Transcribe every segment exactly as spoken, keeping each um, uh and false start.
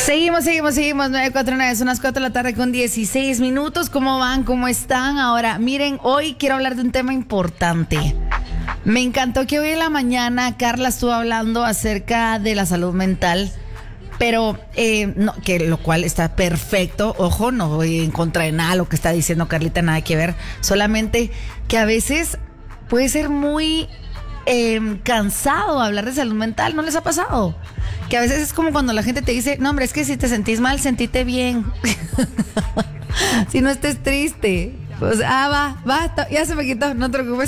Seguimos, seguimos, seguimos. nueve cuatro nueve, son las cuatro de la tarde con dieciséis minutos. ¿Cómo van? ¿Cómo están? Ahora, miren, hoy quiero hablar de un tema importante. Me encantó que hoy en la mañana Carla estuvo hablando acerca de la salud mental, pero eh, no, que lo cual está perfecto. Ojo, no voy en contra de nada lo que está diciendo Carlita, nada que ver. Solamente que a veces puede ser muy eh, cansado hablar de salud mental. ¿No les ha pasado? Que a veces es como cuando la gente te dice, no, hombre, es que si te sentís mal, sentite bien. Si no estés triste. Pues, ah, va, va, ya se me quitó, no te preocupes.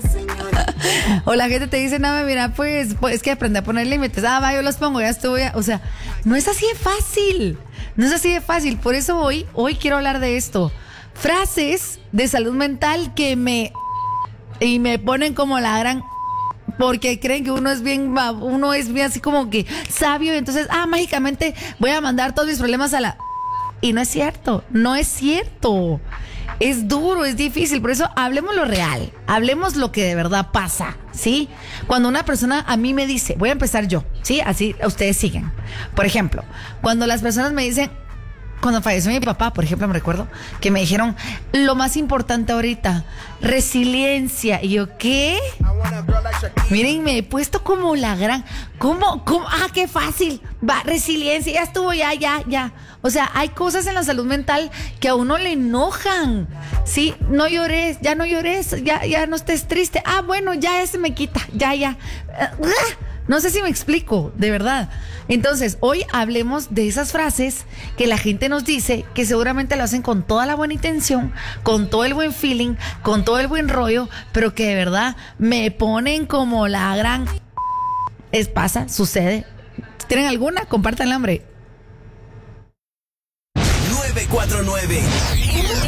O la gente te dice, no, mira, pues, pues es que aprendí a poner límites. Ah, va, yo los pongo, ya estuve. O sea, no es así de fácil. No es así de fácil. Por eso hoy, hoy quiero hablar de esto. Frases de salud mental que me... Y me ponen como la gran... Porque creen que uno es bien, uno es bien así como que sabio, y entonces, ah, mágicamente voy a mandar todos mis problemas a la... Y no es cierto, no es cierto. Es duro, es difícil, por eso hablemos lo real, hablemos lo que de verdad pasa, ¿sí? Cuando una persona a mí me dice, voy a empezar yo, ¿sí? Así ustedes siguen. Por ejemplo, cuando las personas me dicen, cuando falleció mi papá, por ejemplo, me recuerdo que me dijeron, lo más importante ahorita, resiliencia. Y yo, ¿qué? Miren, me he puesto como la gran... ¿Cómo? ¿Cómo? Ah, qué fácil. Va, resiliencia, ya estuvo, ya, ya, ya. O sea, hay cosas en la salud mental que a uno le enojan. Sí, no llores, ya no llores, ya, ya no estés triste. Ah, bueno, ya ese me quita, ya, ya. No sé si me explico, de verdad. Entonces, hoy hablemos de esas frases que la gente nos dice, que seguramente lo hacen con toda la buena intención, con todo el buen feeling, con todo el buen rollo, pero que de verdad me ponen como la gran... Es pasa, sucede. ¿Tienen alguna? Compártanla, hombre. nueve cuatro nueve